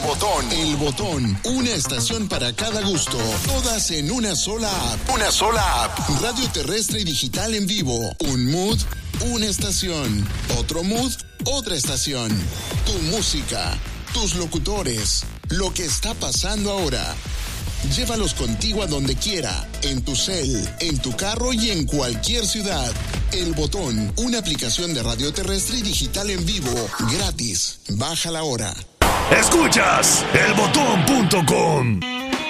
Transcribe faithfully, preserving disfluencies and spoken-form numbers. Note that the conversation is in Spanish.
Botón. El Botón. Una estación para cada gusto. Todas en una sola app. Una sola app. Radio terrestre y digital en vivo. Un mood, una estación. Otro mood, otra estación. Tu música, tus locutores, lo que está pasando ahora. Llévalos contigo a donde quiera, en tu cel, en tu carro y en cualquier ciudad. El Botón, una aplicación de radio terrestre y digital en vivo, gratis. Bájala ahora. Escuchas el botón punto com.